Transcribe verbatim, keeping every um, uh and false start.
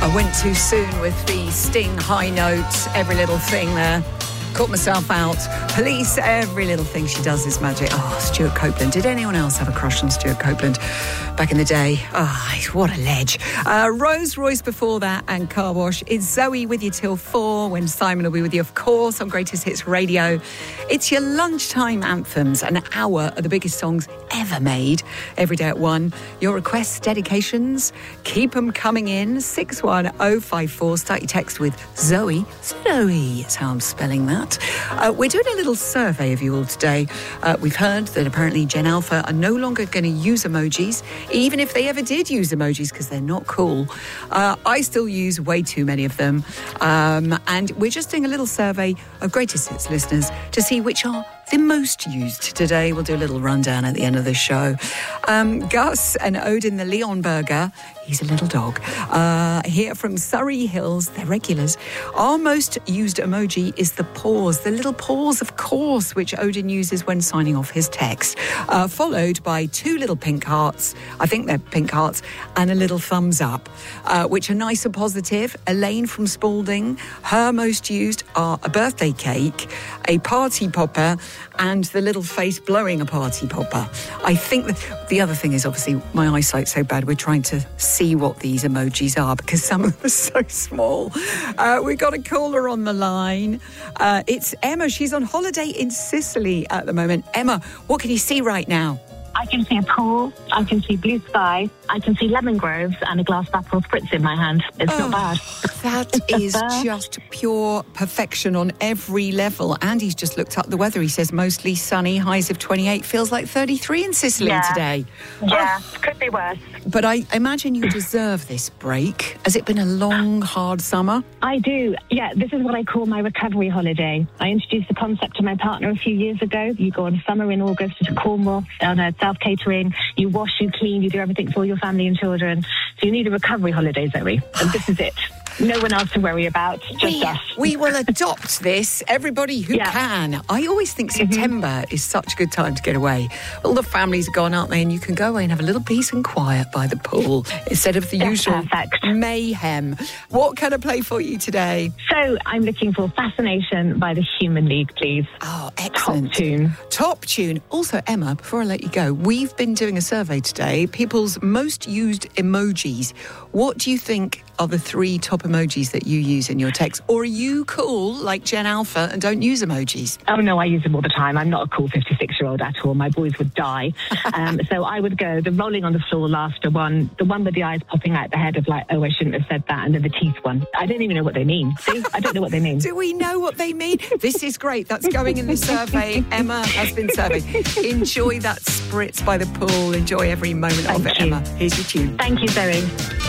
I went too soon with the Sting high notes, every little thing there. Caught myself out. Police, every little thing she does is magic. Oh, Stuart Copeland. Did anyone else have a crush on Stuart Copeland back in the day? Oh, what a ledge. Uh, Rose Royce before that and Car Wash. It's Zoe with you till four when Simon will be with you, of course, on Greatest Hits Radio. It's your lunchtime anthems, an hour of the biggest songs ever made, every day at one. Your requests, dedications, keep them coming in. six one oh five four. Start your text with Zoe. Zoe is how I'm spelling that. Uh, we're doing a little survey of you all today. Uh, we've heard that apparently Gen Alpha are no longer going to use emojis, even if they ever did use emojis, because they're not cool. Uh, I still use way too many of them. Um, and we're just doing a little survey of Greatest Hits listeners to see which are the most used today. We'll do a little rundown at the end of the show. Um, Gus and Odin the Leonberger, he's a little dog, uh, here from Surrey Hills, they're regulars. Our most used emoji is the pause, the little pause, of course, which Odin uses when signing off his text, uh, followed by two little pink hearts, I think they're pink hearts, and a little thumbs up, uh, which are nice and positive. Elaine from Spalding, her most used are a birthday cake, a party popper, and the little face blowing a party popper. I think that the other thing is, obviously, my eyesight's so bad, we're trying to see what these emojis are because some of them are so small. Uh, we've got a caller on the line. Uh, it's Emma. She's on holiday in Sicily at the moment. Emma, what can you see right now? I can see a pool, I can see blue sky, I can see lemon groves and a glass of Aperol Spritz in my hand. It's oh, not bad. That is just pure perfection on every level. Andy's just looked up the weather. He says mostly sunny, highs of twenty-eight, feels like thirty-three in Sicily yeah. today. Yeah, oh. Could be worse. But I imagine you deserve this break. Has it been a long, hard summer? I do. Yeah, this is what I call my recovery holiday. I introduced the concept to my partner a few years ago. You go on summer in August to Cornwall on a self-catering. You wash, you clean, you do everything for your family and children. So you need a recovery holiday, Zoe. And this is it. No one else to worry about, just we, us. We will adopt this, everybody who yeah. can. I always think September mm-hmm. is such a good time to get away. All the families are gone, aren't they? And you can go away and have a little peace and quiet by the pool instead of the That's usual perfect. mayhem. What can I play for you today? So I'm looking for Fascination by the Human League, please. Oh, excellent. Top tune. Top tune. Also, Emma, before I let you go, we've been doing a survey today, people's most used emojis. What do you think are the three top emojis that you use in your text? Or are you cool like Gen Alpha and don't use emojis? Oh, no, I use them all the time. I'm not a cool fifty-six-year-old at all. My boys would die. um, so I would go the rolling on the floor laughter one, the one with the eyes popping out the head of like, oh, I shouldn't have said that, and then the teeth one. I don't even know what they mean. See? I don't know what they mean. Do we know what they mean? This is great. That's going in the survey. Emma has been surveyed. Enjoy that spritz by the pool. Enjoy every moment Thank of it, you. Emma. Here's your tune. Thank you, Zoe.